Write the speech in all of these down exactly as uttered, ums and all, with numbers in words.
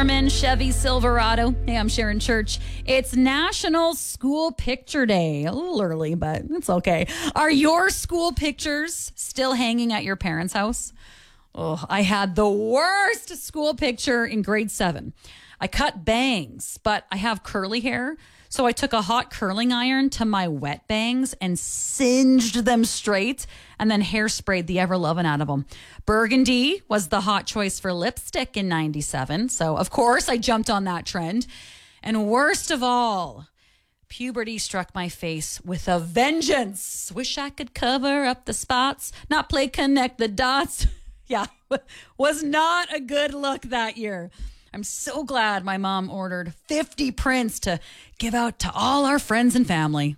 Chevy Silverado. Hey, I'm Sharon Church. It's National School Picture Day. A little early, but it's okay. Are your school pictures still hanging at your parents' house? Oh, I had the worst school picture in grade seven. I cut bangs, but I have curly hair. So I took a hot curling iron to my wet bangs and singed them straight and then hairsprayed the ever-loving out of them. Burgundy was the hot choice for lipstick in ninety-seven. So, of course, I jumped on that trend. And worst of all, puberty struck my face with a vengeance. Wish I could cover up the spots, not play connect the dots. Yeah, was not a good look that year. I'm so glad my mom ordered fifty prints to give out to all our friends and family.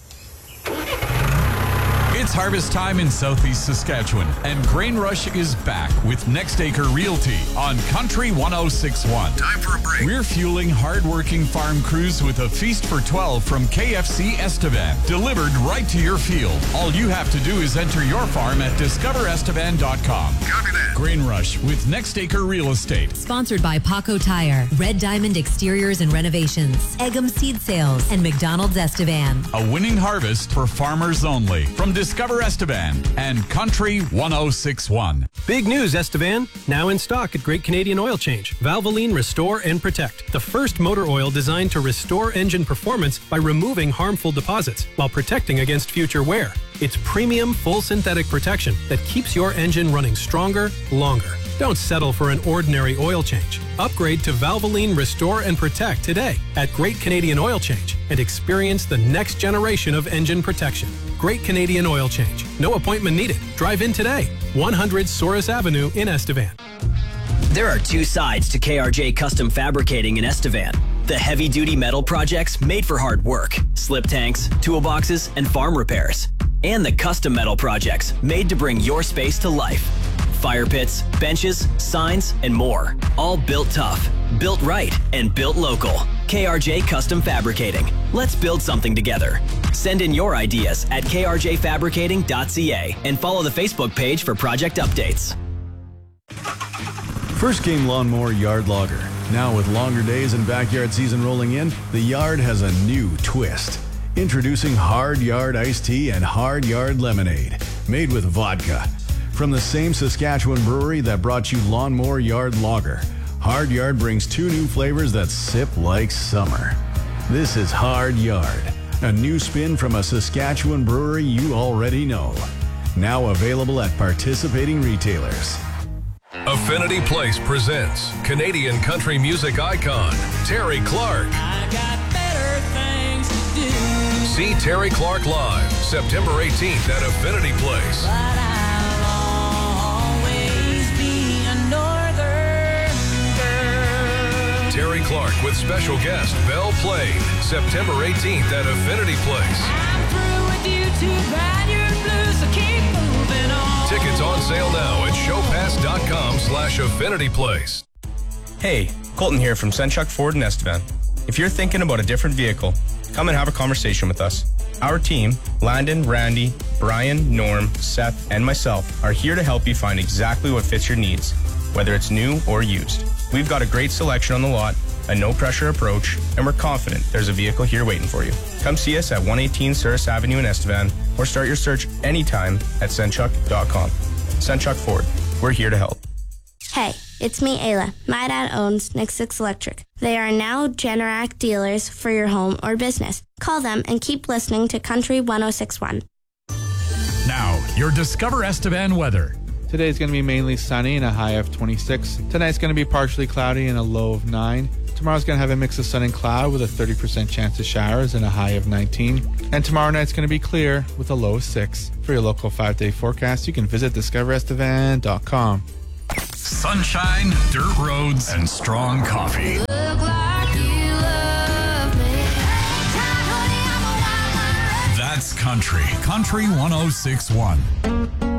It's harvest time in Southeast Saskatchewan, and Grain Rush is back with Next Acre Realty on Country one oh six point one. Time for a break. We're fueling hardworking farm crews with a feast for twelve from K F C Estevan, delivered right to your field. All you have to do is enter your farm at discover estevan dot com. Copy that. Grain Rush with Next Acre Real Estate. Sponsored by Paco Tire, Red Diamond Exteriors and Renovations, Eggum Seed Sales, and McDonald's Estevan. A winning harvest for farmers only. From Discover Estevan and Country one oh six point one. Big news, Estevan. Now in stock at Great Canadian Oil Change. Valvoline Restore and Protect. The first motor oil designed to restore engine performance by removing harmful deposits while protecting against future wear. It's premium full synthetic protection that keeps your engine running stronger, longer. Don't settle for an ordinary oil change. Upgrade to Valvoline Restore and Protect today at Great Canadian Oil Change and experience the next generation of engine protection. Great Canadian Oil Change. No appointment needed. Drive in today. one hundred Souris Avenue in Estevan. There are two sides to K R J Custom Fabricating in Estevan. The heavy-duty metal projects made for hard work, slip tanks, toolboxes, and farm repairs. And the custom metal projects made to bring your space to life. Fire pits, benches, signs, and more. All built tough, built right, and built local. K R J Custom Fabricating. Let's build something together. Send in your ideas at k r j fabricating dot c a and follow the Facebook page for project updates. First Game Lawnmower Yard Logger. Now with longer days and backyard season rolling in, the yard has a new twist. Introducing Hard Yard Iced Tea and Hard Yard Lemonade, made with vodka. From the same Saskatchewan brewery that brought you Lawnmower Yard Lager, Hard Yard brings two new flavors that sip like summer. This is Hard Yard, a new spin from a Saskatchewan brewery you already know. Now available at participating retailers. Affinity Place presents Canadian country music icon Terry Clark. I got better things to do. See Terry Clark live September eighteenth at Affinity Place. But I'll always be a northern girl. Terry Clark with special guest Belle Plain September eighteenth at Affinity Place. I'm through with you, too bad you're blue, so keep moving on. Tickets on sale now at showpass.com slash Affinity Place. Hey, Colton here from Senchuk Ford in Estevan. If you're thinking about a different vehicle, come and have a conversation with us. Our team, Landon, Randy, Brian, Norm, Seth, and myself, are here to help you find exactly what fits your needs, whether it's new or used. We've got a great selection on the lot, a no-pressure approach, and we're confident there's a vehicle here waiting for you. Come see us at one eighteen Souris Avenue in Estevan, or start your search anytime at senchuk dot com. Senchuk Ford, we're here to help. Hey, it's me, Ayla. My dad owns Nick Six Electric. They are now Generac dealers for your home or business. Call them and keep listening to Country one oh six point one. Now, your Discover Estevan weather. Today's going to be mainly sunny and a high of twenty-six. Tonight's going to be partially cloudy and a low of nine. Tomorrow's going to have a mix of sun and cloud with a thirty percent chance of showers and a high of nineteen. And tomorrow night's going to be clear with a low of six. For your local five-day forecast, you can visit discover estevan dot com. Sunshine, dirt roads, and strong coffee. Look like you love me. That's country. Country one oh six point one.